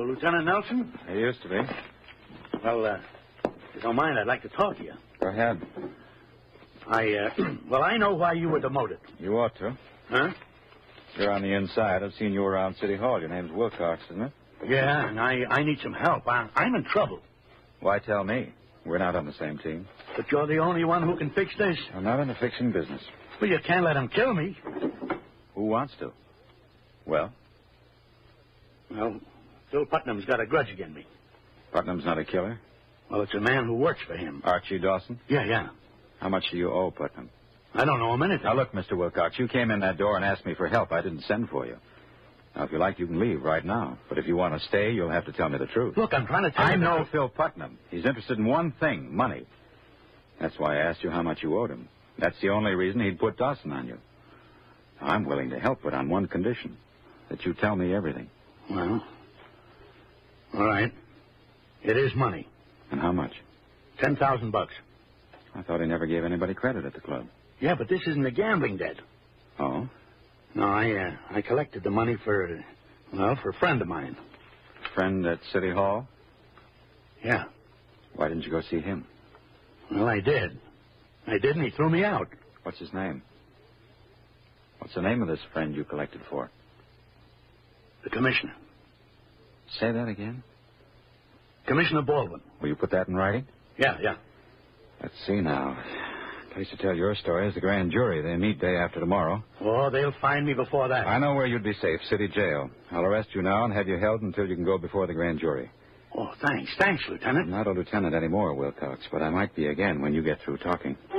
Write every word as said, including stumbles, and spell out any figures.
Lieutenant Nelson? He used to be. Well, uh, if you don't mind, I'd like to talk to you. Go ahead. I, uh, well, I know why you were demoted. You ought to. Huh? You're on the inside. I've seen you around City Hall. Your name's Wilcox, isn't it? Yeah, and I, I need some help. I, I'm in trouble. Why tell me? We're not on the same team. But you're the only one who can fix this. I'm not in the fixing business. Well, you can't let him kill me. Who wants to? Well? Well, Phil Putnam's got a grudge against me. Putnam's not a killer? Well, it's a man who works for him. Archie Dawson? Yeah, yeah. How much do you owe Putnam? I don't know him anything. Now, look, Mister Wilcox, you came in that door and asked me for help. I didn't send for you. Now, if you like, you can leave right now. But if you want to stay, you'll have to tell me the truth. Look, I'm trying to tell I you... know that... Phil Putnam. He's interested in one thing, money. That's why I asked you how much you owed him. That's the only reason he'd put Dawson on you. I'm willing to help, but on one condition. That you tell me everything. Well, all right. It is money. And how much? Ten thousand bucks. I thought he never gave anybody credit at the club. Yeah, but this isn't a gambling debt. Oh? No, I uh, I collected the money for, well, for a friend of mine. Friend at City Hall? Yeah. Why didn't you go see him? Well, I did. I did, and he threw me out. What's his name? What's the name of this friend you collected for? The commissioner. Say that again? Commissioner Baldwin. Will you put that in writing? Yeah, yeah. Let's see now. Place to tell your story is the grand jury. They meet day after tomorrow. Oh, they'll find me before that. I know where you'd be safe, city jail. I'll arrest you now and have you held until you can go before the grand jury. Oh, thanks. Thanks, Lieutenant. I'm not a lieutenant anymore, Wilcox, but I might be again when you get through talking.